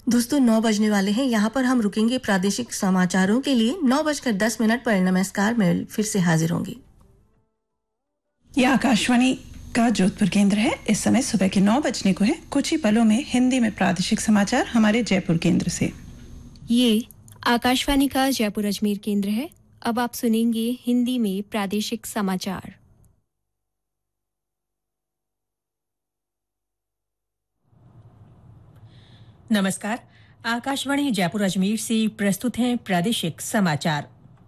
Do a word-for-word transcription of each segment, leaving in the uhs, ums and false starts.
दोस्तों नौ बजने वाले हैं। यहाँ पर हम रुकेंगे प्रादेशिक समाचारों के लिए। नौ बजकर दस मिनट पर नमस्कार मैं फिर से हाजिर होंगी। यह आकाशवाणी का जोधपुर केंद्र है। इस समय सुबह के नौ बजने को है। कुछ ही पलों में हिंदी में प्रादेशिक समाचार हमारे जयपुर केंद्र से। ये आकाशवाणी का जयपुर अजमेर केंद्र है। अब आप सुनेंगे हिंदी में प्रादेशिक समाचार। नमस्कार, आकाशवाणी जयपुर अजमेर से प्रस्तुत हैं प्रादेशिक समाचार।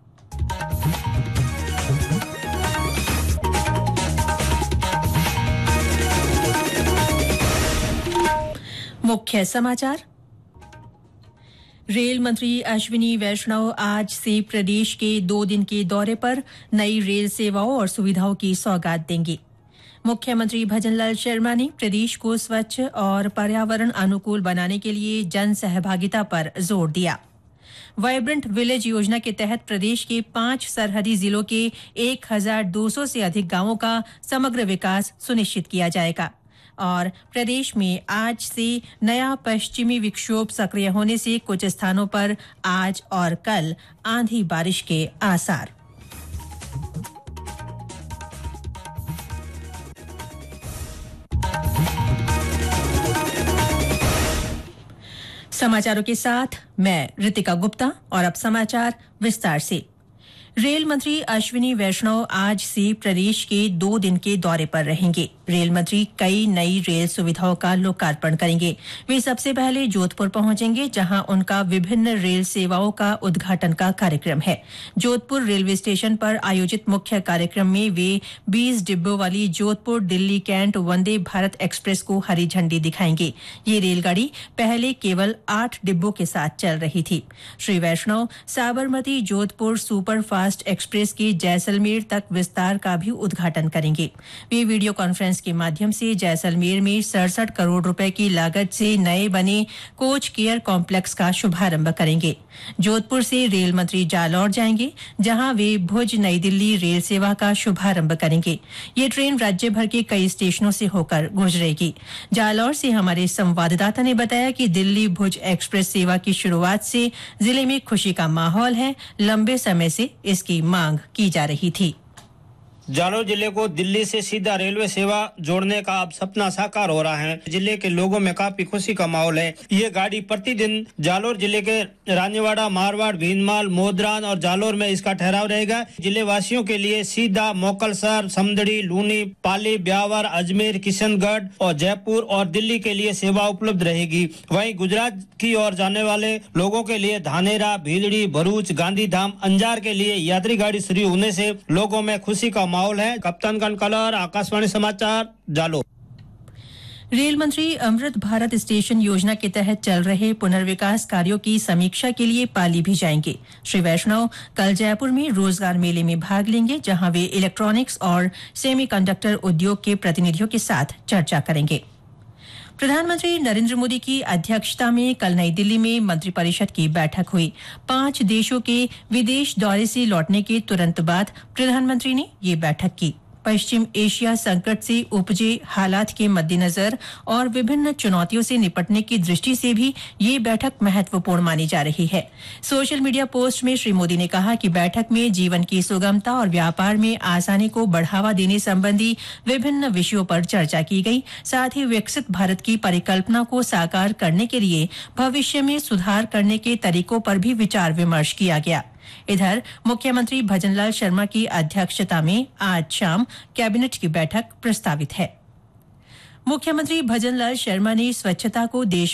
मुख्य समाचार। रेल मंत्री अश्विनी वैष्णव आज से प्रदेश के दो दिन के दौरे पर नई रेल सेवाओं और सुविधाओं की सौगात देंगे। मुख्यमंत्री भजनलाल शर्मा ने प्रदेश को स्वच्छ और पर्यावरण अनुकूल बनाने के लिए जन सहभागिता पर जोर दिया। वाइब्रेंट विलेज योजना के तहत प्रदेश के पांच सरहदी जिलों के एक हजार दो सौ से अधिक गांवों का समग्र विकास सुनिश्चित किया जाएगा। और प्रदेश में आज से नया पश्चिमी विक्षोभ सक्रिय होने से कुछ स्थानों पर आज और कल आंधी बारिश के आसार। समाचारों के साथ मैं रितिका गुप्ता और अब समाचार विस्तार से। रेल मंत्री अश्विनी वैष्णव आज से प्रदेश के दो दिन के दौरे पर रहेंगे। रेल मंत्री कई नई रेल सुविधाओं का लोकार्पण करेंगे। वे सबसे पहले जोधपुर पहुंचेंगे, जहां उनका विभिन्न रेल सेवाओं का उद्घाटन का कार्यक्रम है। जोधपुर रेलवे स्टेशन पर आयोजित मुख्य कार्यक्रम में वे बीस डिब्बों वाली जोधपुर दिल्ली कैंट वंदे भारत एक्सप्रेस को हरी झंडी दिखाएंगे। ये रेलगाड़ी पहले केवल आठ डिब्बों के साथ चल रही थी। श्री वैष्णव Sabarmati Jodhpur super fast express के जैसलमेर तक विस्तार का भी उद्घाटन करेंगे। वे वीडियो कॉन्फ्रेंस के माध्यम से जैसलमेर में सड़सठ करोड़ रुपए की लागत से नए बने कोच केयर कॉम्प्लेक्स का शुभारंभ करेंगे। जोधपुर से रेल मंत्री जालौर जाएंगे, जहां वे भुज नई दिल्ली रेल सेवा का शुभारंभ करेंगे। ये ट्रेन राज्य भर के कई स्टेशनों से होकर गुजरेगी। जालौर से हमारे संवाददाता ने बताया कि दिल्ली भुज एक्सप्रेस सेवा की शुरुआत से जिले में खुशी का माहौल है। लंबे समय से इसकी मांग की जा रही थी। जालौर जिले को दिल्ली से सीधा रेलवे सेवा जोड़ने का अब सपना साकार हो रहा है। जिले के लोगों में काफी खुशी का माहौल है। ये गाड़ी प्रतिदिन जालौर जिले के रानीवाड़ा, मारवाड़, भीनमाल, मोदरान और जालौर में इसका ठहराव रहेगा। जिले वासियों के लिए सीधा मोकलसर, समदड़ी, लूनी, पाली, ब्यावर, अजमेर, किशनगढ़ और जयपुर और दिल्ली के लिए सेवा उपलब्ध रहेगी। वहीं गुजरात की ओर जाने वाले लोगों के लिए धानेरा, भीलड़ी, भरूच, गांधीधाम, अंजार के लिए यात्री गाड़ी शुरू होने से लोगों में खुशी का माहौल है। कप्तान कनकलर, आकाशवाणी समाचार, जालौर। रेल मंत्री अमृत भारत स्टेशन योजना के तहत चल रहे पुनर्विकास कार्यों की समीक्षा के लिए पाली भी जाएंगे। श्री वैष्णव कल जयपुर में रोजगार मेले में भाग लेंगे, जहां वे इलेक्ट्रॉनिक्स और सेमीकंडक्टर उद्योग के प्रतिनिधियों के साथ चर्चा करेंगे। प्रधानमंत्री नरेंद्र मोदी की अध्यक्षता में कल नई दिल्ली में मंत्रिपरिषद की बैठक हुई। पांच देशों के विदेश दौरे से लौटने के तुरंत बाद प्रधानमंत्री ने ये बैठक की। पश्चिम एशिया संकट से उपजे हालात के मद्देनजर और विभिन्न चुनौतियों से निपटने की दृष्टि से भी ये बैठक महत्वपूर्ण मानी जा रही है। सोशल मीडिया पोस्ट में श्री मोदी ने कहा कि बैठक में जीवन की सुगमता और व्यापार में आसानी को बढ़ावा देने संबंधी विभिन्न विषयों पर चर्चा की गई। साथ ही विकसित भारत की परिकल्पना को साकार करने के लिए भविष्य में सुधार करने के तरीकों पर भी विचार विमर्श किया गया। इधर मुख्यमंत्री भजनलाल शर्मा की अध्यक्षता में आज शाम कैबिनेट की बैठक प्रस्तावित है। मुख्यमंत्री भजनलाल शर्मा ने स्वच्छता को देश